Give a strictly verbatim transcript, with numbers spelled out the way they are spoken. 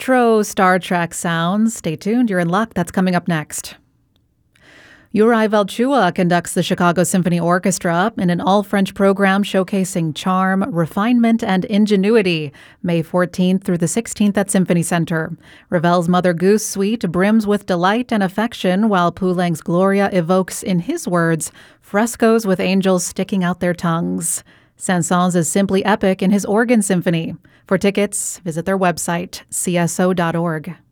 retro Star Trek sounds. Stay tuned. You're in luck. That's coming up next. Uri Velchua conducts the Chicago Symphony Orchestra in an all-French program showcasing charm, refinement, and ingenuity, May fourteenth through the sixteenth at Symphony Center. Ravel's Mother Goose suite brims with delight and affection, while Poulenc's Gloria evokes, in his words, frescoes with angels sticking out their tongues. Saint-Saëns is simply epic in his organ symphony. For tickets, visit their website, c s o dot org.